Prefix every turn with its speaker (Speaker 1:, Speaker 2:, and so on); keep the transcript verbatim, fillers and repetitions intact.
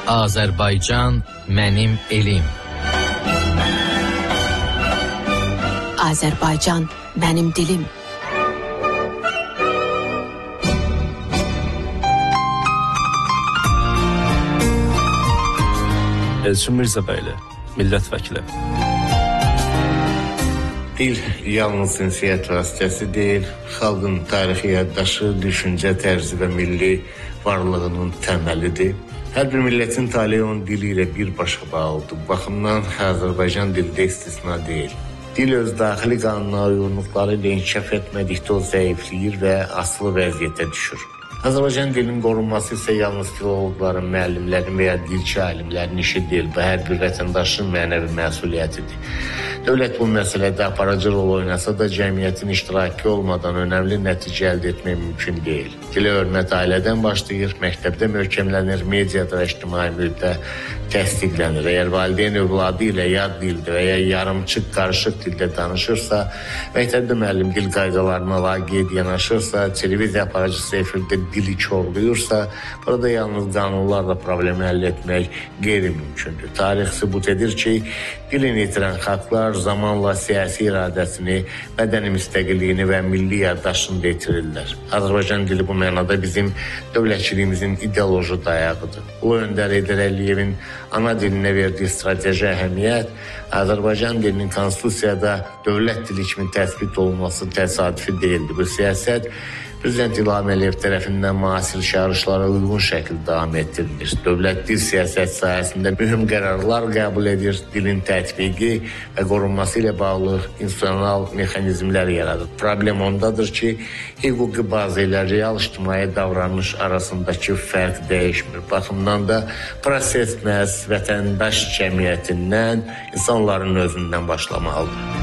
Speaker 1: Azərbaycan mənim elim.
Speaker 2: Azərbaycan mənim dilim.
Speaker 3: Elçin Mirzəbəyli, millət vəkili.
Speaker 4: Dil yalnız ünsiyyət vasitəsi deyil, xalqın tarixi yaddaşı, düşüncə tərzi və milli varlığının təməlidir. Hər bir millətin taleyi onun dili ilə birbaşa bağlıdır. Bu baxımdan Azərbaycan dili də istisna deyil. Dil öz daxili qanuna uyğunluqları ilə inkişaf etmədikdə o zəifləyir və asılı vəziyyətə düşür. Azərbaycan dilinin qorunması isə yalnız filoloqların, müəllimlərin və ya dilçi alimlərin işi deyil, bu hər bir vətəndaşın mənəvi məsuliyyətidir. Dövlət bu məsələdə aparıcı rol oynasa da cəmiyyətin iştirakı olmadan önəmli nəticə əldə etmək mümkün deyil. Dilə hörmət ailədən başlayır, məktəbdə möhkəmlənir, mediada və ictimai mühitdə təsdiqlənir. Əgər valideyn övladı ilə yad dildə və ya yarımçıq, qarışıq dildə danışırsa, məktəbdə müəllim dil qaydalarına laqeyd yanaşırsa, televiziya aparıcısı efirdə dili korlayırsa, burada yalnız qanunlarla problemi həll etmək qeyri-mümkündür. Tarix sübut edir ki, dilini itirən xalqlar zamanla siyasi iradəsini, mədəni müstəqilliyini və milli yaddaşını da itirirlər. Azərbaycan dili bu mənada bizim dövlətçiliyimizin ideoloji dayağıdır. Ulu Öndər Heydər Əliyevin ana dilinə verdiyi strateji əhəmiyyət, Azərbaycan dilinin konstitusiyada dövlət dili kimi təsbit olunması təsadüfi deyildi. Bu siyasət Prezident İlham Əliyev tərəfindən müasir çağırışlara uyğun şəkildə davam etdirilir. Dövlət dil siyasət sahəsində mühüm qərarlar qəbul edir, dilin tətbiqi və qorunması ilə bağlı institusional mexanizmlər yaradır. Problem ondadır ki, hüquqi bazı ilə real ictimai davranış arasındakı fərq dəyişmir. Baxımdan da proses məhz vətəndaş cəmiyyətindən, insanların özündən başlamalıdır.